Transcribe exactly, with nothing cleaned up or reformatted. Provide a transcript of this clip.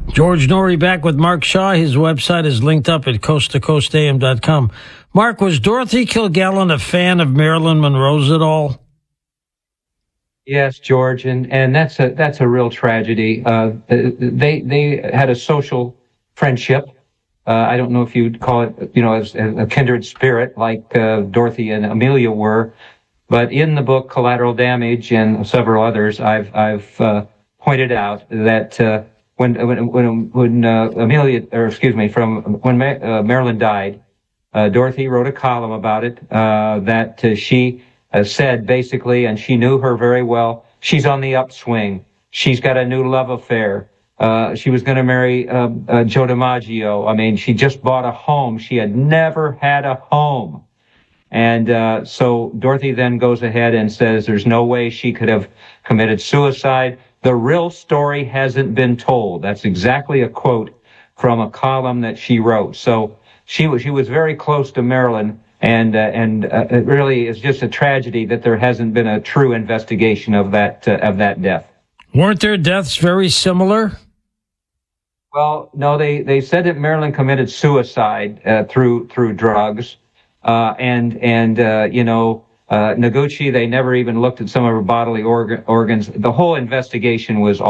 George Norrie back with Mark Shaw. His website is linked up at coast to coast a m dot com. Mark, was Dorothy Kilgallen a fan of Marilyn Monroe's at all? Yes, George, and, and that's a that's a real tragedy. Uh, they they had a social friendship. Uh, I don't know if you'd call it, you know, as, as a kindred spirit like uh, Dorothy and Amelia were, but in the book Collateral Damage and several others, I've I've uh, pointed out that uh, when when when, when uh, Amelia, or excuse me, from when Ma- uh, Marilyn died, uh, Dorothy wrote a column about it uh, that uh, she. Uh, said basically, and she knew her very well, she's on the upswing. She's got a new love affair. Uh, she was going to marry uh, uh, Joe DiMaggio. I mean, she just bought a home. She had never had a home. And uh, so Dorothy then goes ahead and says there's no way she could have committed suicide. The real story hasn't been told. That's exactly a quote from a column that she wrote. So she was, she was very close to Marilyn. And uh, and uh, it really is just a tragedy that there hasn't been a true investigation of that uh, of that death. Weren't their deaths very similar? Well, no, they, they said that Marilyn committed suicide uh, through through drugs, uh, and and uh, you know uh, Noguchi, they never even looked at some of her bodily organ, organs. The whole investigation was